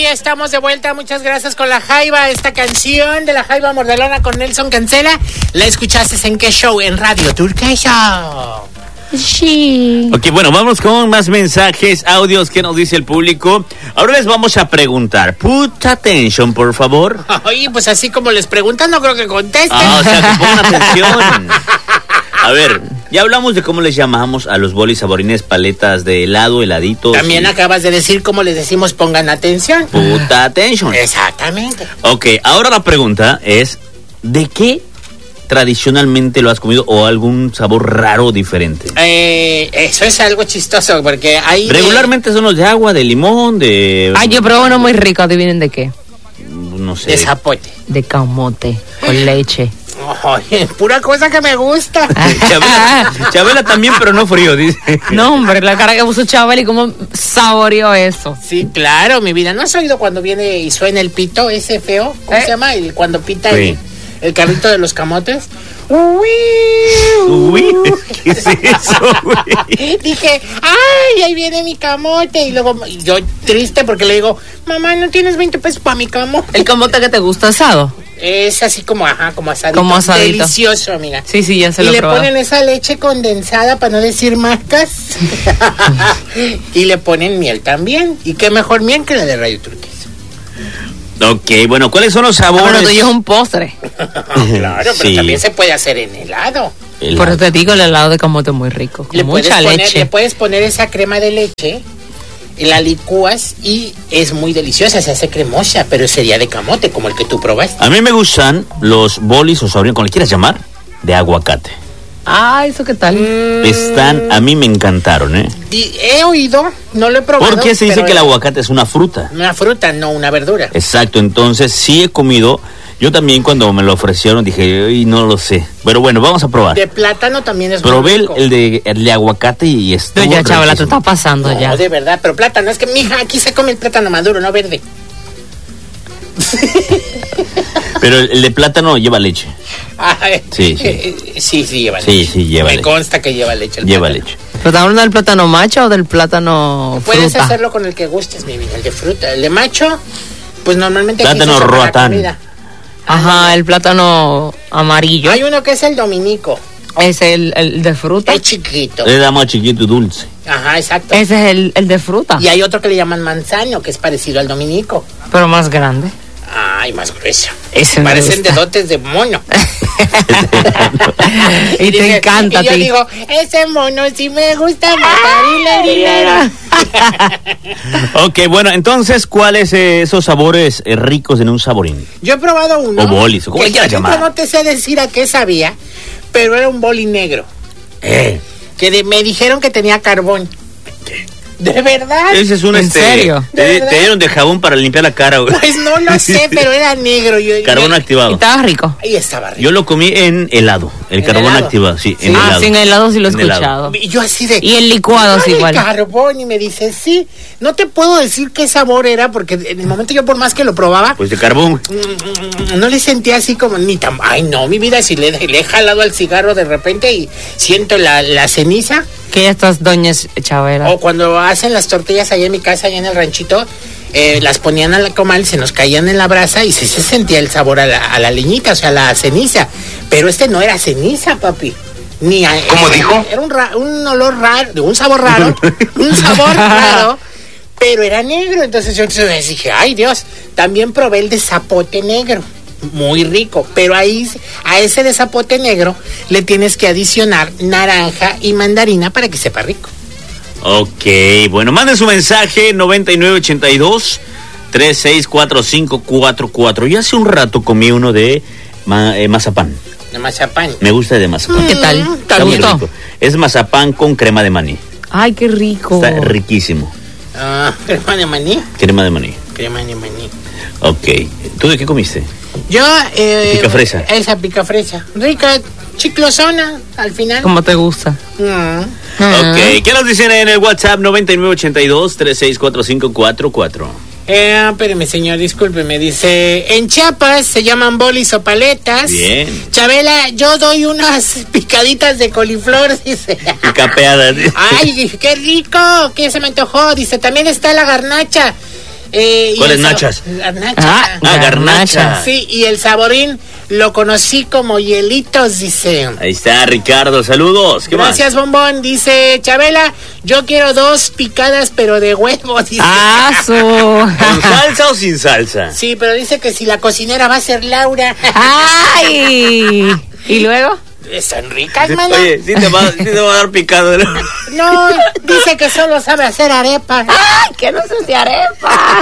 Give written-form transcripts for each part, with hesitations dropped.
ya estamos de vuelta. Muchas gracias con La Jaiba. Esta canción de La Jaiba Mordelona con Nelson Cancela, ¿la escuchaste en qué show? En Radio Turquesa. Sí. Ok, bueno, vamos con más mensajes, audios que nos dice el público. Ahora les vamos a preguntar. Put attention, por favor. Oye, pues así como les preguntan, no creo que contesten. O sea, que pongan atención. A ver, ya hablamos de cómo les llamamos a los bolis, saborines, paletas de helado, heladitos. También acabas de decir cómo les decimos pongan atención. Put attention. Exactamente. Ok, ahora la pregunta es, ¿de qué tradicionalmente lo has comido o algún sabor raro o diferente? Eso es algo chistoso porque hay... Regularmente son los de agua, de limón, de... Ay, yo probé uno muy rico, adivinen de qué. No sé. De zapote. De camote, con leche. Oye, pura cosa que me gusta. Chabela también, pero no frío, dice. No, hombre, la cara que puso Chabela y cómo saboreó eso. Sí, claro, mi vida. ¿No has oído cuando viene y suena el pito ese feo? ¿Cómo se llama? Cuando pita Sí. el carrito de los camotes. Uy, ¿qué es eso, güey? Dije, ay, ahí viene mi camote. Y luego yo triste porque le digo, mamá, ¿no tienes 20 pesos para mi camote? ¿El camote que te gusta asado? Es así como, como asadito. Como asadito. Delicioso, amiga. Sí, ya se y lo he le probado. ponen esa leche condensada, para no decir marcas. Y le ponen miel también. Y qué mejor miel que la de Radio Turquesa. Ok, bueno, ¿cuáles son los sabores? Bueno, tuyo es un postre. Claro, pero Sí. también se puede hacer en helado. Por eso te digo, el helado de camote es muy rico. Con mucha leche. Le puedes poner esa crema de leche, y la licúas y es muy deliciosa, se hace cremosa, pero sería de camote, como el que tú probaste. A mí me gustan los bolis o saborines, como le quieras llamar, de aguacate. Ah, ¿eso qué tal? A mí me encantaron, ¿eh? Y he oído, no lo he probado. Porque se dice pero que el aguacate es una fruta. una fruta, no una verdura. Exacto, entonces sí he comido. Yo también cuando me lo ofrecieron dije, "Ay, no lo sé". Pero bueno, vamos a probar. De plátano también es Probé muy rico. el de aguacate y estuvo No, ya, Chabela, te riquísimo. está pasando No, ya. de verdad, pero plátano, es que mija, aquí se come el plátano maduro, no verde. Pero el de plátano lleva leche. Ay, Sí. sí, lleva Sí, leche. sí, lleva Me leche. consta que lleva leche. Lleva plátano. leche. ¿Pero estamos hablando del plátano macho o del plátano Puedes fruta? hacerlo con el que gustes, mi vida. El de fruta, el de macho, pues normalmente aquí Plátano se usa para la roatán. comida. Ajá, el plátano amarillo. Hay uno que es el dominico, Es el de fruta. es chiquito. Le da más chiquito y dulce. Ajá, exacto. Ese es el de fruta, Y hay otro que le llaman manzano, que es parecido al dominico. pero más grande. Ay, más grueso. Ese me Parecen gusta. dedotes de mono. Y te dice- encanta y yo a ti. digo, ese mono sí me gusta matar. Ok, bueno, entonces, ¿cuáles esos sabores ricos en un saborín? Yo he probado uno. O bolis, o como le que quieras por ejemplo, llamar. no te sé decir a qué sabía, pero era un boli negro. Me dijeron que tenía carbón. ¿De verdad? Ese es un ¿En serio? ¿De Te verdad? dieron de jabón para limpiar la cara, güey. Pues no lo sé, pero era negro. Carbón ¿Y activado. estaba rico? Ahí estaba rico. Yo lo comí en helado. El ¿En carbón helado? activado, sí, en Ah, helado. sí, en helado sí lo he En helado. escuchado. Y yo así de... Y el licuado "Ay, es igual". carbón, y me dice, sí. No te puedo decir qué sabor era, porque en el momento yo por más que lo probaba, Pues de carbón. no le sentía así como ni tan... Ay, no, mi vida, si le he jalado al cigarro de repente y siento la ceniza. Que ya estás, doña Chabela. O cuando hacen las tortillas allá en mi casa, allá en el ranchito, las ponían a la comal, se nos caían en la brasa y se sentía el sabor a la leñita, o sea, la ceniza. Pero este no era ceniza, papi. Ni ¿Cómo dijo? Era un olor raro, un sabor raro, pero era negro. Entonces yo dije, ay Dios, también probé el de zapote negro. Muy rico, pero ahí a ese de zapote negro le tienes que adicionar naranja y mandarina para que sepa rico. Ok, bueno, manden su mensaje 9982-364544. Yo hace un rato comí uno de mazapán. De mazapán. Me gusta el de mazapán. ¿Qué tal? Está ¿Te muy gustó? rico. Es mazapán con crema de maní. Ay, qué rico. Está riquísimo. Crema de maní. Crema de maní. Crema de maní. Ok. ¿Tú de qué comiste? Yo, Picafresa. Esa picafresa. Rica, chiclosona, al final. ¿Cómo te gusta? Ok, ¿qué nos dicen en el WhatsApp 9982-364544? Espéreme, señor, discúlpeme. Dice, en Chiapas se llaman bolis o paletas. Bien. Chabela, yo doy unas picaditas de coliflor, dice. Y capeada. Ay, qué rico, que se me antojó. Dice, también está la garnacha. ¿Cuáles nachas? Las nachas. Garnacha. Sí, y el Saborín lo conocí como hielitos, dice. Ahí está, Ricardo, saludos. ¿Qué Gracias, Bombón. Dice Chabela, yo quiero 2 picadas, pero de huevo, dice. ¿Con salsa o sin salsa? Sí, pero dice que si la cocinera va a ser Laura. ¡Ay! ¿Y luego? Están ricas, mano. Oye, sí te va a dar picado. No, dice que solo sabe hacer arepa. ¡Ay, que no se te arepa!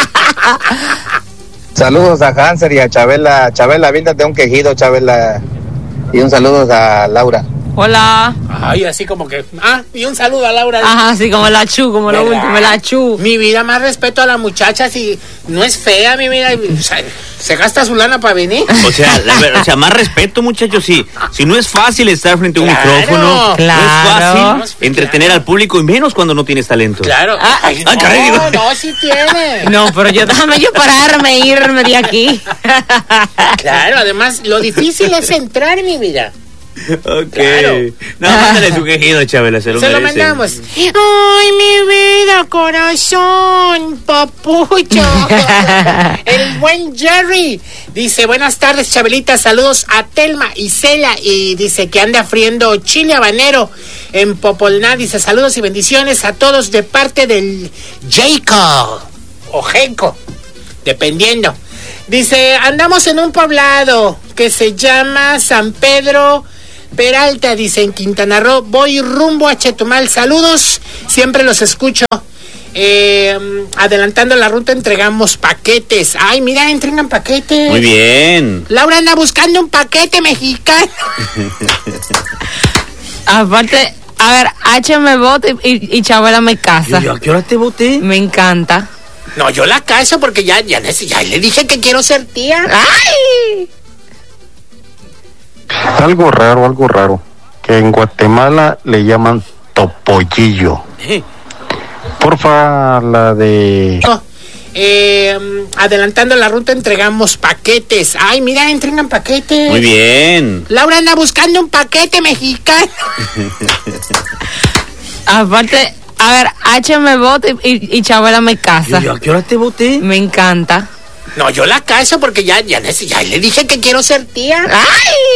Saludos a Hanser y a Chabela. Chabela, aviéntate un quejido, Chabela. Y un saludo a Laura. Hola. Ay, así como que... y un saludo a Laura. Ajá, así como la Chu, como lo último, la Chu. Mi vida, más respeto a la muchacha, si no es fea, mi vida, se gasta su lana para venir. O sea, más respeto, muchachos, sí. Si no es fácil estar frente a un micrófono, claro. No es fácil entretener al público, y menos cuando no tienes talento. Claro. No, sí tiene. No, pero déjame pararme, irme de aquí. Claro, además, lo difícil es entrar, mi vida. Ok. Claro. No, mándale su quejido, Chabela, se lo mandamos. Ay, mi vida, corazón, papucho. El buen Jerry dice, buenas tardes, Chabelita, saludos a Telma y Cela, y dice que anda friendo chile habanero en Popolná. Dice, saludos y bendiciones a todos de parte del Jacob o Jenko, dependiendo. Dice, andamos en un poblado que se llama San Pedro Peralta, dice, en Quintana Roo. Voy rumbo a Chetumal. Saludos, siempre los escucho. Adelantando la ruta, entregamos paquetes. Ay, mira, entregan paquetes. Muy bien. Laura anda buscando un paquete mexicano. Aparte, a ver, H me vota y Chabela me casa. ¿Y a qué hora te voté? Me encanta. No, yo la caso porque ya le dije que quiero ser tía. ¡Ay! Algo raro, que en Guatemala le llaman topollillo. Porfa, la de... Adelantando la ruta, entregamos paquetes. Ay, mira, entregan paquetes. Muy bien. Laura anda buscando un paquete mexicano. Aparte, a ver, H me vota y Chabela me casa. ¿Y a qué hora te voté? Me encanta. No, yo la caso porque ya le dije que quiero ser tía. ¡Ay!